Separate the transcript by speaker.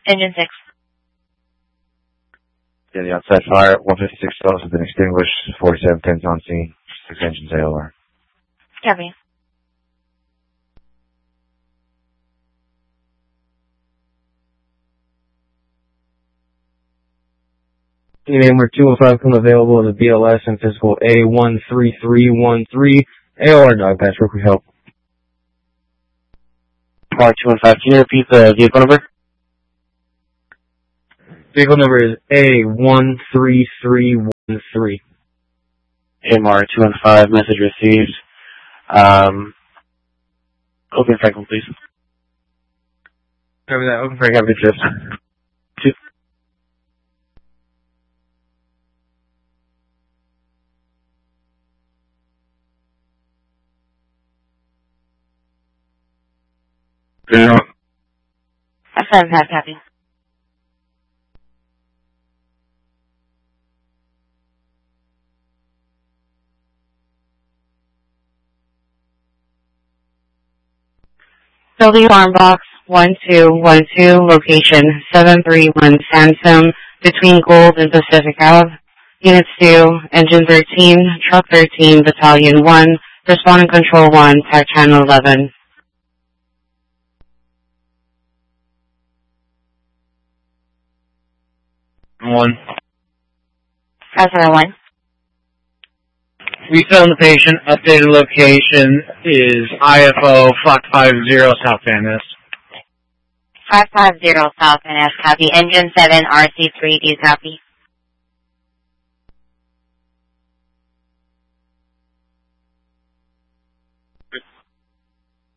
Speaker 1: Engine 6.
Speaker 2: Yeah, the outside fire, 156 cells have been extinguished, 47 pins on scene, 6 engines AOR.
Speaker 1: Copy.
Speaker 3: Number 205 come available as a BLS and physical A13313. AOR dog patch, work with help.
Speaker 4: Mark 215, can you repeat the vehicle number?
Speaker 3: Vehicle number is A13313.
Speaker 4: AMR 215, message received. Open Franklin, please.
Speaker 3: Copy that. Open Frank, have a good shift.
Speaker 4: 2.
Speaker 1: FM, copy. Building Farm Box 1212, location 731 Sandstone, between Gold and Pacific Ave. Units 2, Engine 13, Truck 13, Battalion 1, Responding Control 1, Tech Channel 11.
Speaker 5: 1.
Speaker 1: 501.
Speaker 5: We found the patient. Updated location is IFO Flock 50 South Van Ness.
Speaker 1: 550 South and S, copy. Engine 7, RC3, do you copy?